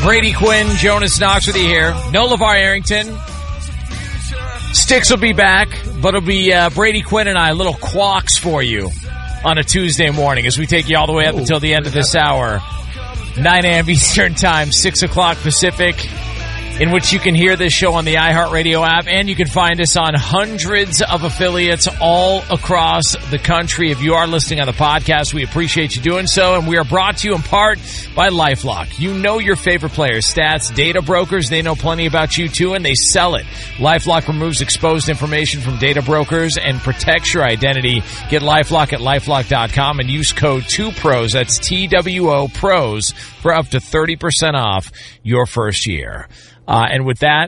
Brady Quinn, Jonas Knox with you here. No LeVar Arrington. Sticks will be back, but it'll be Brady Quinn and I, little quacks for you on a Tuesday morning as we take you all the way up until the end of this hour. 9 a.m. Eastern Time, 6 o'clock Pacific, in which you can hear this show on the iHeartRadio app, and you can find us on hundreds of affiliates all across the country. If you are listening on the podcast, we appreciate you doing so, and we are brought to you in part by LifeLock. You know your favorite players' stats. Data brokers, they know plenty about you too, and they sell it. LifeLock removes exposed information from data brokers and protects your identity. Get LifeLock at LifeLock.com and use code 2PROS, that's TWO PROS, for up to 30% off your first year. And with that,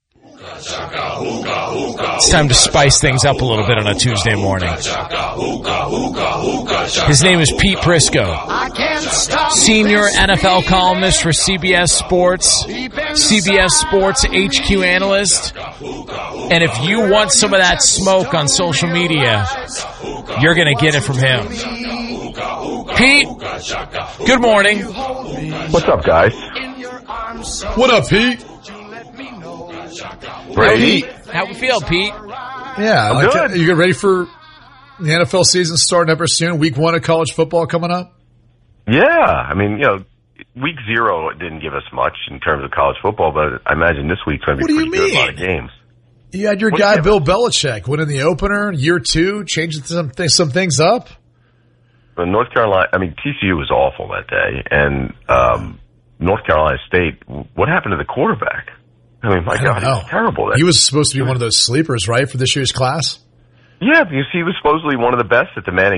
it's time to spice things up a little bit on a Tuesday morning. His name is Pete Prisco, senior NFL columnist for CBS Sports, CBS Sports HQ analyst. And if you want some of that smoke on social media, you're going to get it from him. Pete, good morning. What's up, guys? What up, Pete? Brady? How we feel, Pete? Yeah, good. You get ready for the NFL season starting ever soon? Week 1 of college football coming up? Yeah. I mean, week 0 didn't give us much in terms of college football, but I imagine this week's going to be pretty good. A lot of games. You had your guy, Bill Belichick, winning the opener, year 2, changing some things up. But North Carolina, TCU was awful that day, and North Carolina State, what happened to the quarterback? My God, he was terrible. He was supposed to be one of those sleepers, right, for this year's class? Yeah, because he was supposedly one of the best at the Manning